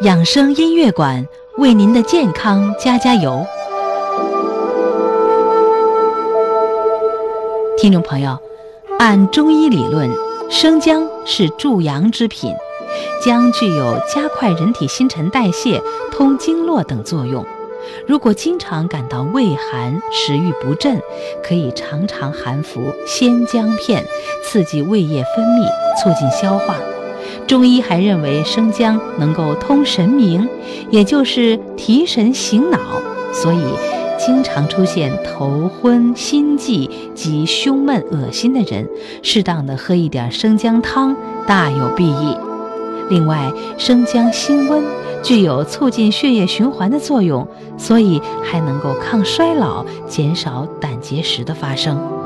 养生音乐馆为您的健康加加油。听众朋友，按中医理论，生姜是助阳之品，姜具有加快人体新陈代谢、通经络等作用。如果经常感到胃寒、食欲不振，可以常常含服鲜姜片，刺激胃液分泌，促进消化。中医还认为生姜能够通神明，也就是提神醒脑，所以经常出现头昏、心悸及胸闷、恶心的人，适当的喝一点生姜汤大有裨益。另外，生姜辛温，具有促进血液循环的作用，所以还能够抗衰老，减少胆结石的发生。